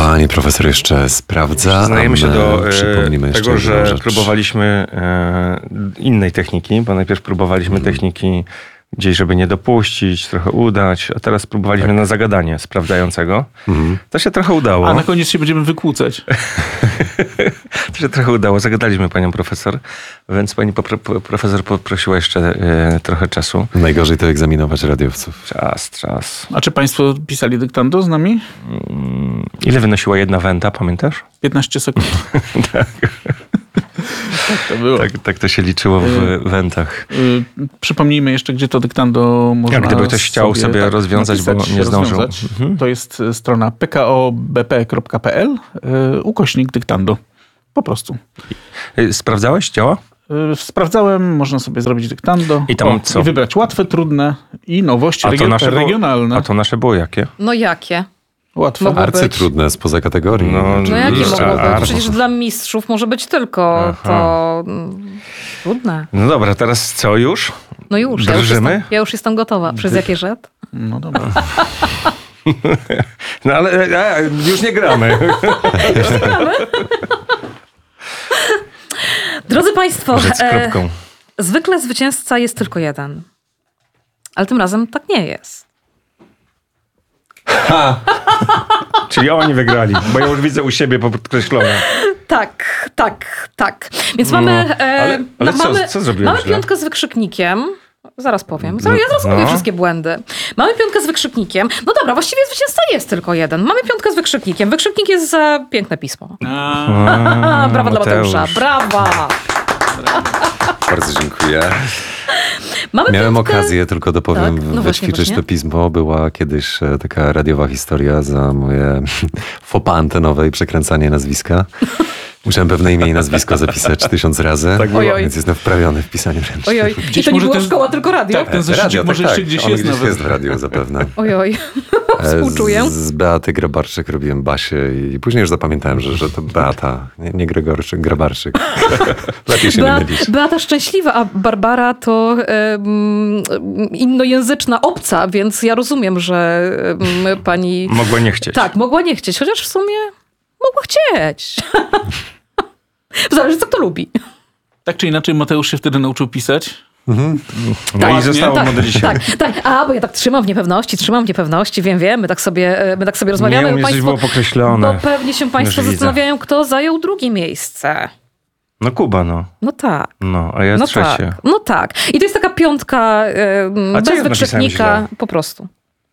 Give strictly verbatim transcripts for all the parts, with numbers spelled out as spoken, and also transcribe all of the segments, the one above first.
Pani profesor jeszcze sprawdza. Przyznajemy się do e, tego, że próbowaliśmy e, innej techniki, bo najpierw próbowaliśmy hmm. techniki gdzieś, żeby nie dopuścić, trochę udać, a teraz próbowaliśmy tak. na zagadanie sprawdzającego. Mhm. To się trochę udało. A na koniec się będziemy wykłócać. To się trochę udało. Zagadaliśmy panią profesor, więc pani popro- profesor poprosiła jeszcze e, trochę czasu. Najgorzej to egzaminować radiowców. Czas, czas. A czy państwo pisali dyktando z nami? Hmm. Ile wynosiła jedna wenta, pamiętasz? piętnaście sekund. Tak. Tak to było. Tak, tak to się liczyło w y- wentach. Y- przypomnijmy jeszcze, gdzie to dyktando można Jak gdyby ktoś chciał sobie, sobie tak, rozwiązać, bo nie zdążył. Mhm. To jest strona p k o b p kropka p l y- ukośnik dyktando. Po prostu. Sprawdzałeś? Działa? Y- sprawdzałem, można sobie zrobić dyktando. I tam o, co? I wybrać łatwe, trudne i nowości a to regi- nasze regionalne. Było, a to nasze było jakie? No jakie? Łatwe. Arcytrudne spoza kategorii. No, no jakie mistrza, mogło być? ar... Przecież dla mistrzów może być tylko Aha. to trudne. No dobra, teraz co już? No już. Ja już, jestem, ja już jestem gotowa. Przez jakie rzet? No dobra. No ale a, już nie gramy. Już nie gramy? Drodzy Państwo, e, zwykle zwycięzca jest tylko jeden. Ale tym razem tak nie jest. Ha! Czyli oni wygrali, bo ja już widzę u siebie podkreślone. Tak, tak, tak. Więc mamy... E, ale ale no, co, mamy, co zrobiłem Mamy źle? piątkę z wykrzyknikiem. Zaraz powiem. Zaraz, ja zaraz no. mówię wszystkie błędy. Mamy piątkę z wykrzyknikiem. No dobra, właściwie zwycięzca jest tylko jeden. Mamy piątkę z wykrzyknikiem. Wykrzyknik jest za piękne pismo. A, brawa dla Mateusza. Brawa. Bardzo dziękuję. Mamy Miałem piątkę... okazję, tylko dopowiem, tak, no wyćwiczyć właśnie, to pismo. Była kiedyś taka radiowa historia za moje faux pas antenowe i przekręcanie nazwiska. Musiałem pewne imię i nazwisko zapisać tysiąc razy, tak było, więc jestem wprawiony w pisaniu ręcznym. Ojoj, i to nie była ten... szkoła, tylko radio? Tak, ten zeszycik radio, może tak, jeszcze tak. gdzieś On jest gdzieś nawet. jest w radiu zapewne. Ojoj, współczuję. Z, z Beaty Grabarczyk robiłem Basię i później już zapamiętałem, że, że to Beata, nie, nie Gregorczyk, Grabarczyk. Lepiej się Bea- nie mylić. Beata Szczęśliwa, a Barbara to um, innojęzyczna obca, więc ja rozumiem, że um, pani... Mogła nie chcieć. Tak, mogła nie chcieć, chociaż w sumie mogła chcieć. Zależy, co kto lubi. Tak czy inaczej Mateusz się wtedy nauczył pisać. Mhm. No tak, i zostało tak, mu do dzisiaj. Tak, tak. A, bo ja tak trzymam w niepewności, trzymam w niepewności, wiem, wiem, my tak sobie, my tak sobie rozmawiamy. Nie, u mnie coś było pokreślone. Bo pewnie się państwo Już zastanawiają, widzę. Kto zajął drugie miejsce. No Kuba, no. No tak. No, a ja no trzecie. Tak, no tak. I to jest taka piątka yy, a co bez ja wykrzyknika, po prostu.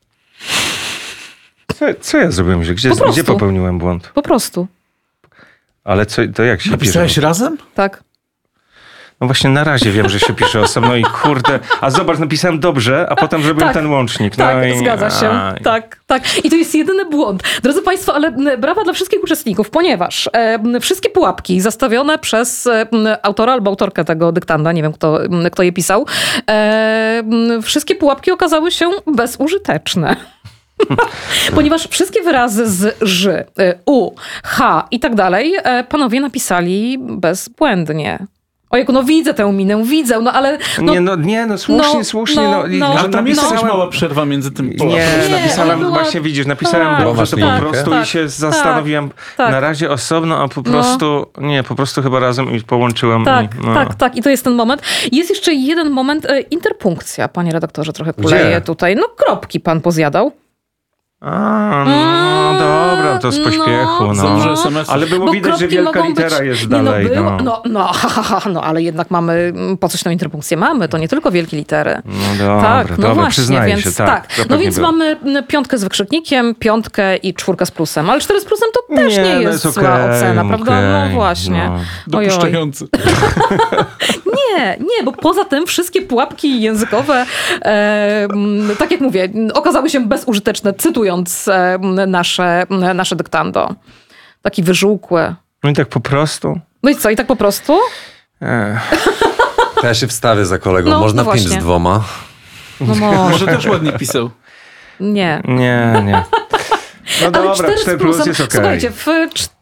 Co, co ja zrobiłem źle? Gdzie, po gdzie popełniłem błąd? Po prostu. Ale co, to jak się Napisałeś pisze? razem? Tak. No właśnie na razie wiem, że się pisze osobno i kurde, a zobacz, napisałem dobrze, a potem zrobiłem tak, ten łącznik. No tak, i... zgadza się. Aj. Tak, tak. I to jest jedyny błąd. Drodzy Państwo, ale brawa dla wszystkich uczestników, ponieważ e, wszystkie pułapki zastawione przez e, autora albo autorkę tego dyktanda, nie wiem kto, kto je pisał, e, wszystkie pułapki okazały się bezużyteczne. Ponieważ wszystkie wyrazy z ży, u, h i tak dalej panowie napisali bezbłędnie. Ojejku, no widzę tę minę, widzę, no ale... No, nie, no, nie, no słusznie, no, słusznie. No, no, no, no, ale tam napisałem... jest jakaś mała przerwa między tym Nie, pułapem. napisałem, była... właśnie widzisz, napisałem tak, dobrze, to tak, po prostu tak, i się zastanowiłem tak. na razie osobno, a po prostu, no. nie, po prostu chyba razem i połączyłem. Tak, i, no. tak, tak. I to jest ten moment. Jest jeszcze jeden moment, e, interpunkcja, panie redaktorze, trochę kuleje Gdzie? tutaj. No kropki pan pozjadał. A, no dobra, to z pośpiechu, no. no. S M S-ów. Ale było Bo widać, że wielka litera być, jest nie, dalej. No, było, no. no, no, ha, ha, ha, no, ale jednak mamy, po coś tą interpunkcję mamy, to nie tylko wielkie litery. No dobra, tak, no dobra, właśnie, przyznaję więc się, tak. tak. No więc mamy piątkę z wykrzyknikiem, piątkę i czwórkę z plusem, ale cztery z plusem to też nie, Nie, nie no jest, jest zła okej, ocena, prawda? okej, No właśnie. no. Dopuszczający. Nie, nie, bo poza tym wszystkie pułapki językowe, e, tak jak mówię, okazały się bezużyteczne, cytując e, nasze, nasze dyktando. Taki wyżółkły. No i tak po prostu. No i co, i tak po prostu? Ech. To ja się wstawię za kolegą. No, Można no pięć z właśnie. dwoma. No Może może. też ładnie pisał. Nie. Nie, nie. No Ale dobra, cztery z cztery plus plusem. jest okej. Słuchajcie, w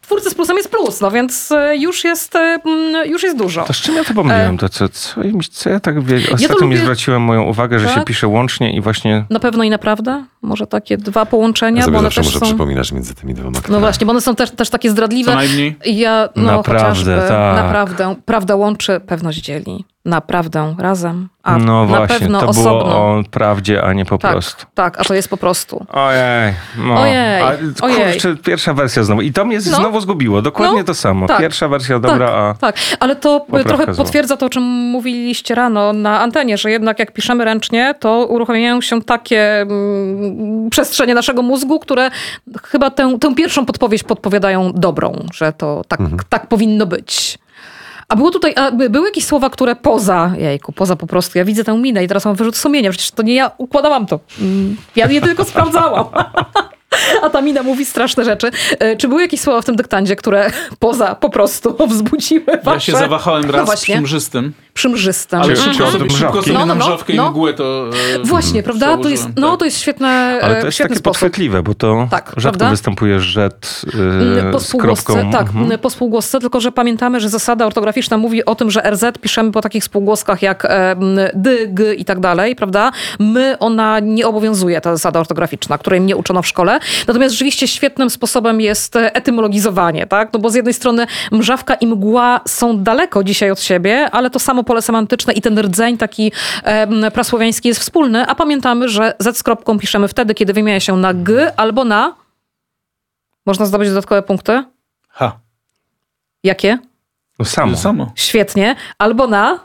twórcy z plusem jest plus, no więc już jest, już jest dużo. To z czym ja to pomyliłem? To co, co, co ja tak wie... Ostatnio ja lubię... mi zwróciłem moją uwagę, że tak? się pisze łącznie i właśnie... Na pewno i naprawdę? Może takie dwa połączenia, ja bo one zawsze też może są... przypominasz między tymi dwoma No właśnie, bo one są też, też takie zdradliwe. Co najmniej? Ja, no Naprawdę, chociażby, tak. Naprawdę. Prawda łączy, pewność dzieli. Naprawdę, razem. A no na właśnie, pewno to osobno. było o prawdzie, a nie po tak, prostu. Tak, a to jest po prostu. Ojej. No. Ojej, a, ojej. Kurczę, pierwsza wersja znowu. I to mnie No. znowu zgubiło. Dokładnie No, to samo. tak. Pierwsza wersja dobra, tak, a... Tak, ale to poprawka trochę zła. potwierdza to, o czym mówiliście rano na antenie, że jednak jak piszemy ręcznie, to uruchamiają się takie mm, przestrzenie naszego mózgu, które chyba tę, tę pierwszą podpowiedź podpowiadają dobrą, że to tak, Mhm. tak powinno być. A było tutaj, a były jakieś słowa, które poza, jejku, poza po prostu, ja widzę tę minę i teraz mam wyrzut sumienia, przecież to nie ja układałam to. Mm, Ja je tylko sprawdzałam. A ta mina mówi straszne rzeczy. E, Czy były jakieś słowa w tym dyktandzie, które poza po prostu wzbudziły wasze... Ja się zawahałem No raz właśnie. przymrzystym, Przymrzystym. ale Czy- szybko czy od sobie, szybko mrzawki? sobie No, na no, no, mrzawkę no. i mgłę to e, Właśnie, prawda? To jest, przełożyłem, no tak. to jest świetne, Ale to jest świetny takie sposób. podchwytliwe, bo to Tak, rzadko prawda? występuje rzet yy, Po z spółgłosce, kropką. tak, Mhm. po spółgłosce, tylko że pamiętamy, że zasada ortograficzna mówi o tym, że R Z piszemy po takich spółgłoskach jak e, dy, g i tak dalej, prawda? My, ona nie obowiązuje, ta zasada ortograficzna, której mnie uczono w szkole. Natomiast rzeczywiście świetnym sposobem jest etymologizowanie, tak? No bo z jednej strony mrzawka i mgła są daleko dzisiaj od siebie, ale to samo pole semantyczne i ten rdzeń taki e, prasłowiański jest wspólny, a pamiętamy, że Z z kropką piszemy wtedy, kiedy wymienia się na G albo na... Można zdobyć dodatkowe punkty? Ha, Jakie? No samo. samo. Świetnie. Albo na...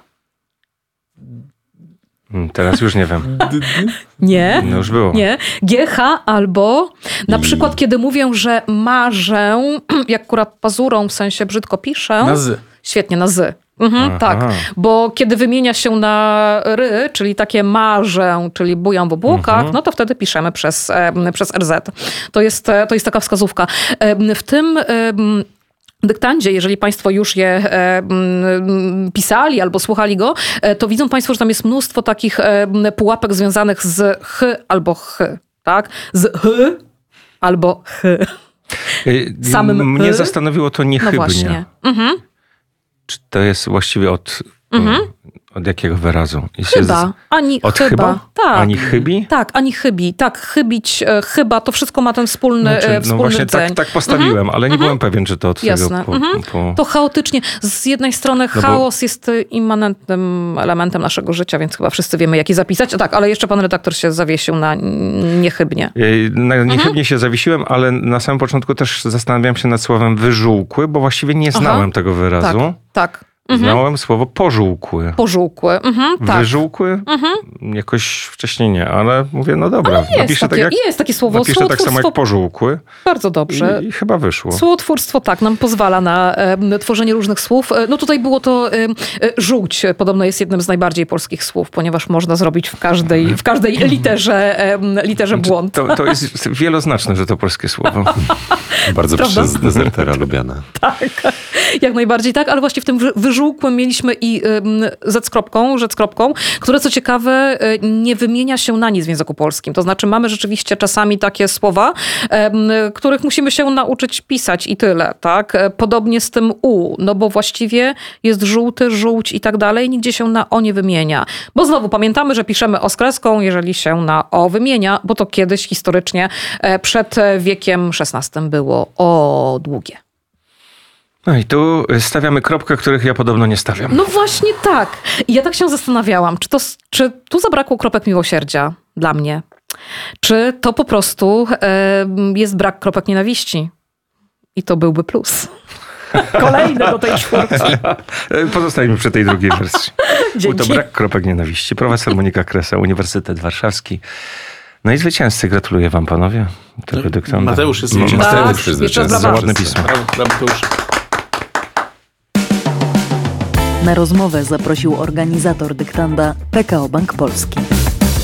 Mm, Teraz już nie wiem. D- d- Nie. No już było. Nie. G H albo na przykład, kiedy mówię, że marzę, jak kura pazurą, w sensie brzydko piszę. Na z. Świetnie, na z. Mhm, Aha. tak, bo kiedy wymienia się na ry, czyli takie marzę, czyli bujam w obłokach, Mhm. no to wtedy piszemy przez, e, przez R Z. To jest, e, to jest taka wskazówka. E, W tym... E, dyktandzie, jeżeli państwo już je e, m, pisali albo słuchali go, e, to widzą państwo, że tam jest mnóstwo takich e, pułapek związanych z ch albo ch, tak? Z h albo ch. Yy, Samym Mnie y? zastanowiło to No niechybnie. właśnie. Mhm. Czy to jest właściwie od, Mhm. od jakiego wyrazu? Jest- Chyba. Ani Od chyba. chyba? Tak. Ani chybi? Tak, ani chybi. Tak, chybić, e, chyba, to wszystko ma ten wspólny, Znaczy, e, no wspólny właśnie rdzeń. tak, tak postawiłem, ale nie byłem pewien, czy to od Jasne. tego po, Mhm. po... To chaotycznie. Z jednej strony No bo- chaos jest e, immanentnym elementem naszego życia, więc chyba wszyscy wiemy, jaki zapisać. A tak, ale jeszcze pan redaktor się zawiesił na n- niechybnie. Yy, Na Mhm. niechybnie się zawiesiłem, ale na samym początku też zastanawiałem się nad słowem wyżółkły, bo właściwie nie znałem Aha. tego Tak, wyrazu. tak. Mhm. Znałem słowo pożółkły. Pożółkły. Mhm, tak. Wyżółkły? Jakoś wcześniej nie, ale mówię, no dobra. Jest napiszę takie, tak jak, jest takie słowo. napiszę tak samo Słowotwórstwo jak pożółkły bardzo dobrze. i, i chyba wyszło. Słowotwórstwo tak nam pozwala na e, tworzenie różnych słów. E, No tutaj było to e, e, żółć. Podobno jest jednym z najbardziej polskich słów, ponieważ można zrobić w każdej, w każdej literze, e, literze błąd. To, to jest wieloznaczne, że to polskie słowo. Bardzo Prawda? przez dezertera lubiane. Tak, jak najbardziej tak, ale właśnie w tym wy- wyżółkłym mieliśmy i ym, Z z kropką, rzecz z kropką, które co ciekawe y, nie wymienia się na nic w języku polskim. To znaczy mamy rzeczywiście czasami takie słowa, ym, których musimy się nauczyć pisać i tyle, tak? E, Podobnie z tym U, no bo właściwie jest żółty, żółć i tak dalej, nigdzie się na O nie wymienia. Bo znowu pamiętamy, że piszemy O z kreską, jeżeli się na O wymienia, bo to kiedyś historycznie e, przed wiekiem szesnastym było O długie. No i tu stawiamy kropkę, których ja podobno nie stawiam. No właśnie tak. I ja tak się zastanawiałam, czy, to, czy tu zabrakło kropek miłosierdzia dla mnie? Czy to po prostu e, jest brak kropek nienawiści? I to byłby plus. Kolejny do tej czwórki. Pozostajemy przy tej drugiej wersji. Był to Dzięki. brak kropek nienawiści. Profesor Monika Kresa, Uniwersytet Warszawski. No i zwycięzcy. Gratuluję wam, panowie. Tego dyktanda. Mateusz jest No, zwycięzcą. Mateusz Tak, jest jeszcze zwycięzcą. brawa. ładne pismo. Brawo, brawo, Mateusz. Na rozmowę zaprosił organizator dyktanda P K O Bank Polski.